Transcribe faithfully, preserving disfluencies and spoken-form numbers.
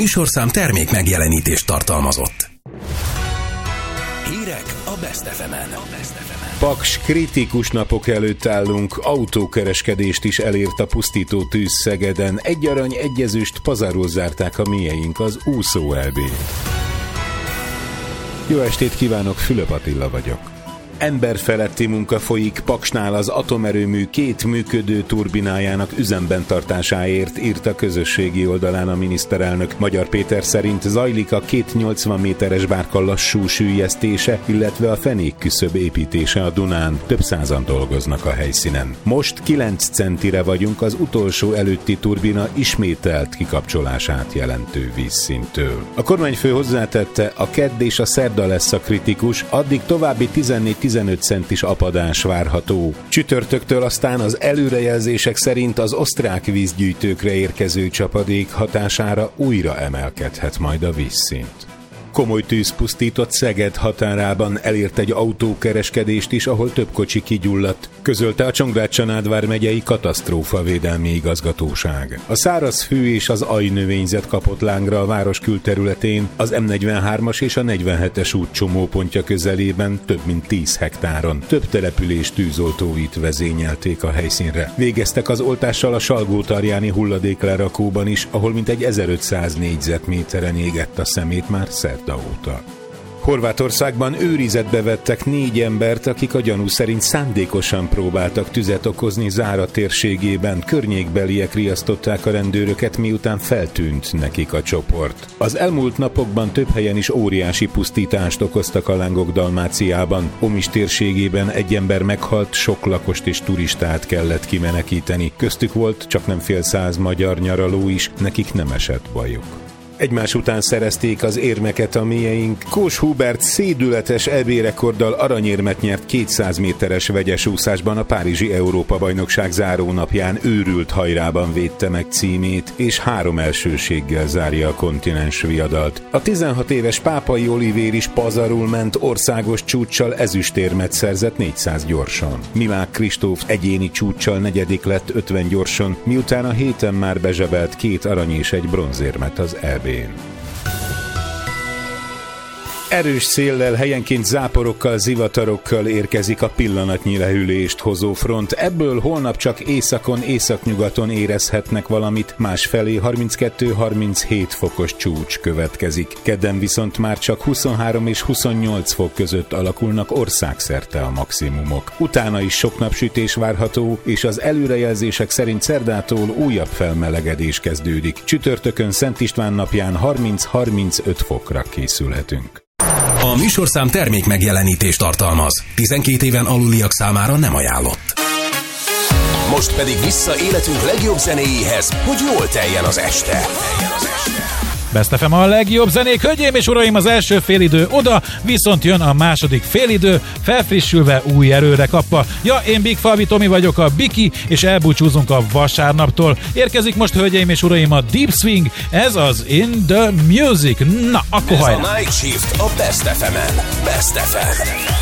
műsorszám termék megjelenítést tartalmazott. Hírek a Best ef emen. Paks kritikus napok előtt állunk, autókereskedést is elért a pusztító tűz Szegeden. Egy arany, egy ezüst pazarról zárták a mieink az úszó é bén. Jó estét kívánok, Fülöp Attila vagyok. Emberfeletti munka folyik Paksnál az atomerőmű két működő turbinájának üzemben tartásáért, írt a közösségi oldalán a miniszterelnök. Magyar Péter szerint zajlik a két nyolcvan méteres bárka lassú süllyesztése, illetve a fenékküszöb építése a Dunán. Több százan dolgoznak a helyszínen. Most kilenc centire vagyunk az utolsó előtti turbina ismételt kikapcsolását jelentő vízszinttől. A kormányfő hozzátette, a kedd és a szerda lesz a kritikus, addig további tizennégy-tizenöt centis apadás várható. Csütörtöktől aztán az előrejelzések szerint az osztrák vízgyűjtőkre érkező csapadék hatására újra emelkedhet majd a vízszint. Komoly tűz pusztított Szeged határában, elért egy autókereskedést is, ahol több kocsi kigyulladt, közölte a Csongrád-Csanád vármegyei katasztrófavédelmi igazgatóság. A szárazfű és az ajnövényzet kapott lángra a város külterületén, az em negyvenhármas és a negyvenhetes út csomópontja közelében több mint tíz hektáron. Több település tűzoltóit vezényelték a helyszínre. Végeztek az oltással a Salgótarjáni hulladéklerakóban is, ahol mintegy ezerötszáz négyzetméteren égett a szemét már szerda óta. Horvátországban őrizetbe vettek négy embert, akik a gyanú szerint szándékosan próbáltak tüzet okozni Zára térségében. Környékbeliek riasztották a rendőröket, miután feltűnt nekik a csoport. Az elmúlt napokban több helyen is óriási pusztítást okoztak a lángok Dalmáciában. Omis térségében egy ember meghalt, sok lakost és turistát kellett kimenekíteni. Köztük volt csaknem fél száz magyar nyaraló is, nekik nem esett bajuk. Egymás után szerezték az érmeket a mieink. Kós Hubert szédületes é bé-rekorddal aranyérmet nyert kétszáz méteres vegyes úszásban a párizsi Európa-bajnokság zárónapján, őrült hajrában védte meg címét, és három elsőséggel zárja a kontinens viadalt. A tizenhat éves Pápai Olivér is pazarul ment, országos csúccsal ezüstérmet szerzett négyszáz gyorsan. Milák Kristóf egyéni csúccsal negyedik lett ötven gyorson, miután a héten már bezsebelt két arany és egy bronzérmet az é bén. Erős széllel, helyenként záporokkal, zivatarokkal érkezik a pillanatnyi lehűlést hozó front. Ebből holnap csak északon, északnyugaton érezhetnek valamit, másfelé harminckettő-harminchét fokos csúcs következik. Kedden viszont már csak huszonhárom és huszonnyolc fok között alakulnak országszerte a maximumok. Utána is sok napsütés várható, és az előrejelzések szerint szerdától újabb felmelegedés kezdődik. Csütörtökön Szent István napján harminc-harmincöt fokra készülhetünk. A műsorszám termék megjelenítést tartalmaz. tizenkét éven aluliak számára nem ajánlott. Most pedig vissza életünk legjobb zenéjéhez, hogy jól teljen az este. Best ef em a legjobb zenék, hölgyeim és uraim, az első félidő oda, viszont jön a második félidő, felfrissülve, új erőre kapva. Ja, én Big Fabi Tomi vagyok, a Biki, és elbúcsúzunk a vasárnaptól. Érkezik most, hölgyeim és uraim, a Deep Swing, ez az In The Music. Na, akkor hajrá! Ez a Night Shift a Best ef emen. Best ef em.